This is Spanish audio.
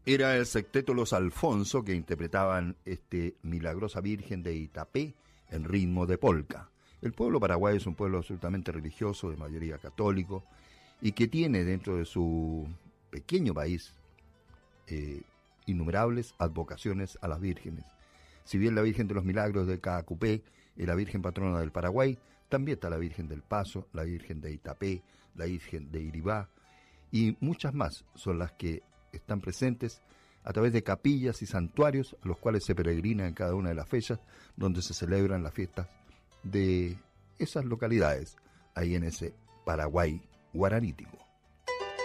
Era el Sexteto Los Alfonso que interpretaban Milagrosa Virgen de Itapé en ritmo de polka. El pueblo paraguayo es un pueblo absolutamente religioso, de mayoría católico, y que tiene dentro de su pequeño país innumerables advocaciones a las vírgenes. Si bien la Virgen de los Milagros de Caacupé es la Virgen patrona del Paraguay, también está la Virgen del Paso, la Virgen de Itapé, la Virgen de Iribá, y muchas más son las que están presentes a través de capillas y santuarios a los cuales se peregrina en cada una de las fechas donde se celebran las fiestas de esas localidades ahí en ese Paraguay guaranítico.